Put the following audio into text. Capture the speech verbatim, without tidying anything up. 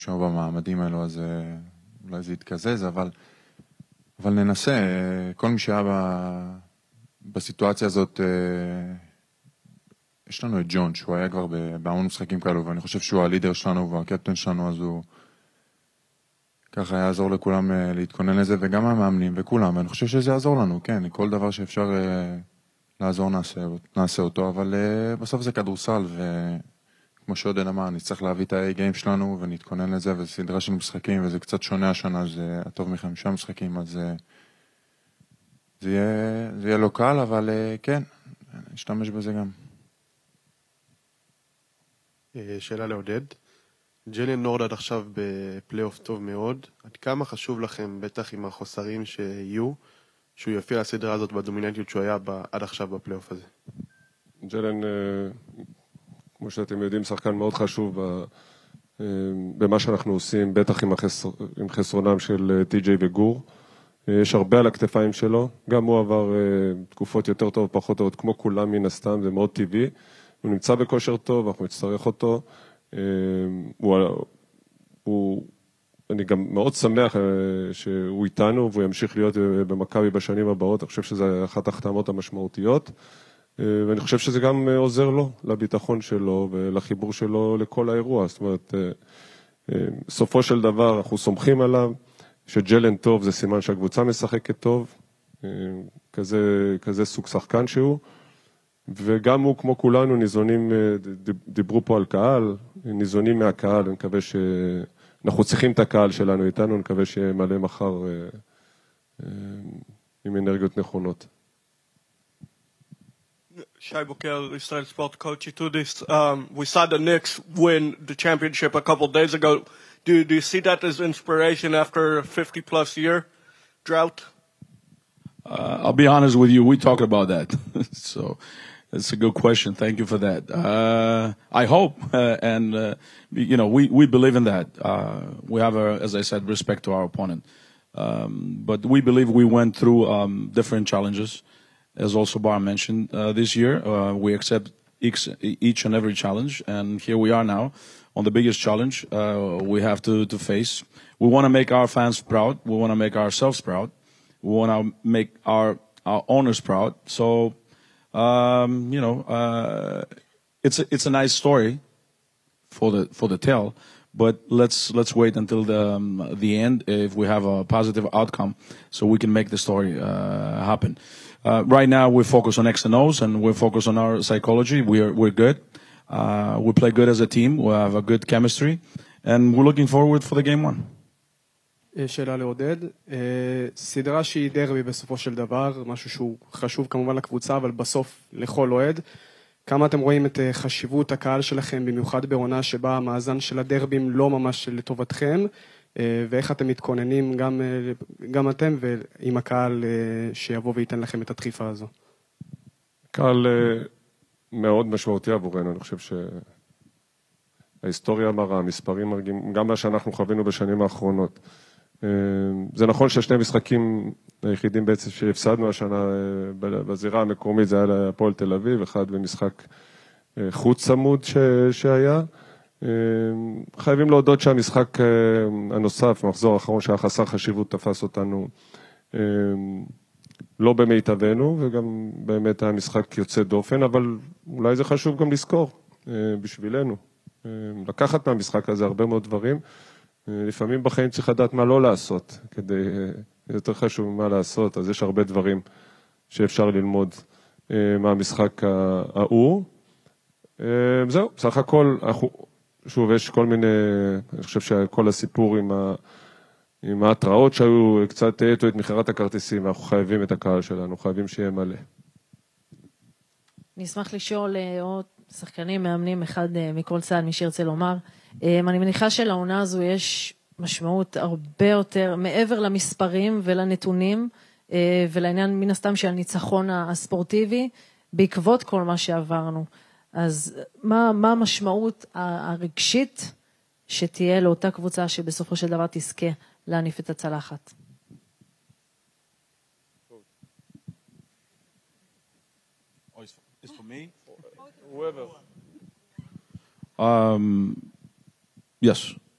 שם במעמדים האלו, אז אולי זה יתקזז, אבל, אבל ננסה. כל מי שהיה ב, בסיטואציה הזאת, יש לנו את ג'ון, שהוא היה כבר בהמון משחקים כאלו, ואני חושב שהוא הלידר שלנו והקפטן שלנו, אז הוא ככה יעזור לכולם להתכונן לזה, וגם המאמנים וכולם, ואני חושב שזה יעזור לנו, כן, כל דבר שאפשר לעזור נעשה, נעשה אותו, אבל בסוף זה כדורסל, וכמו שעודד אמר, נצטרך להביא את ה-A-game שלנו ונתכונן לזה, וזה סדרה של משחקים, וזה קצת שונה השנה, זה הטוב מחמישה משחקים, אז זה יהיה, זה יהיה לא קל, אבל כן, נשתמש בזה גם. שאלה לעודד. ג'יילן נורד עד עכשיו בפלייאוף טוב מאוד. עד כמה חשוב לכם, בטח עם החוסרים שיהיו, שהוא יופיע לסדרה הזאת בדומיננטיות שהוא היה עד עכשיו בפלייאוף הזה? ג'יילן, כמו שאתם יודעים, שחקן מאוד חשוב במה שאנחנו עושים, בטח עם, החסר, עם חסרונם של טי-ג'יי וגור. יש הרבה על הכתפיים שלו. גם הוא עבר תקופות יותר טוב, פחות טובות, כמו כולם מן הסתם, זה מאוד טבעי. הוא נמצא בכושר טוב, אנחנו נצטרך אותו. הוא, הוא, אני גם מאוד שמח שהוא איתנו, והוא ימשיך להיות במכבי בשנים הבאות. אני חושב שזה אחת החתמות המשמעותיות, ואני חושב שזה גם עוזר לו, לביטחון שלו ולחיבור שלו לכל האירוע. זאת אומרת, סופו של דבר אנחנו סומכים עליו, שג'יילן טוב זה סימן שהקבוצה משחקת טוב, כזה, כזה סוג שחקן שהוא, וגם הוא, כמו כולנו, ניזונים, דיברו פה על קהל, ניזונים מהקהל, אני מקווה שאנחנו צריכים את הקהל שלנו איתנו, אני מקווה שיהיה מלא מחר עם אנרגיות נכונות. Shai Boker, Israel Sport, Coach to this. Um, we saw the Knicks win the championship a couple days ago. Do, do you see that as inspiration after a fifty plus year drought? Uh, I'll be honest with you, we talked about that. So it's a good question. Thank you for that. Uh, I hope, uh, and, uh, you know, we, we believe in that. Uh, we have, a, as I said, respect to our opponent. Um, but we believe we went through um, different challenges. As also Bar mentioned, uh, this year, uh, we accept each, each and every challenge. And here we are now on the biggest challenge uh, we have to, to face. We want to make our fans proud. We want to make ourselves proud. We want to make our, our owners proud. So, um, you know, uh, it's a, it's a nice story for the for the tale. But let's let's wait until the um, the end if we have a positive outcome, so we can make the story uh, happen. Uh, right now, we focus on X and O's, and we focus on our psychology. We're we're good. Uh, we play good as a team. We have a good chemistry, and we're looking forward for the game one. שאלה לעודד, סדרה שהיא דרבי בסופו של דבר, משהו שהוא חשוב כמובן לקבוצה, אבל בסוף לכל אוהד. כמה אתם רואים את חשיבות הקהל שלכם, במיוחד בעונה שבה המאזן של הדרבים לא ממש לטובתכם, ואיך אתם מתכוננים גם, גם אתם ועם הקהל שיבוא וייתן לכם את הדחיפה הזו? קהל מאוד משמעותי עבורנו, אני חושב שההיסטוריה מראה, המספרים מרגיעים, גם מה שאנחנו חווינו בשנים האחרונות. זה נכון ששני משחקים היחידים בעצם שהפסדנו השנה בזירה המקומית, זה היה להפועל תל אביב, אחד במשחק חוץ צמוד שהיה. חייבים להודות שהמשחק הנוסף, מחזור האחרון שהיה חסר חשיבות, תפס אותנו לא במיטבנו, וגם באמת המשחק יוצא דופן, אבל אולי זה חשוב גם לזכור בשבילנו. לקחת מהמשחק הזה הרבה מאוד דברים, לפעמים בחיים צריך לדעת מה לא לעשות, כדי, יותר חשוב מה לעשות, אז יש הרבה דברים שאפשר ללמוד מהמשחק ההוא. זהו, בסך הכל, שוב, יש כל מיני, אני חושב שכל הסיפור עם, ה, עם ההתראות שהיו קצת העטו את מכירת הכרטיסים, ואנחנו חייבים את הקהל שלנו, חייבים שיהיה מלא. נשמח לשאול עוד שחקנים, מאמנים, אחד מכל צד, מי שירצה לומר. אני מניחה שלעונה הזו יש משמעות הרבה יותר, מעבר למספרים ולנתונים, ולעניין מן הסתם של הניצחון הספורטיבי, בעקבות כל מה שעברנו. אז מה, מה המשמעות הרגשית שתהיה לאותה קבוצה שבסופו של דבר תזכה להניף את הצלחת? It's for me? Whoever. Um, yes.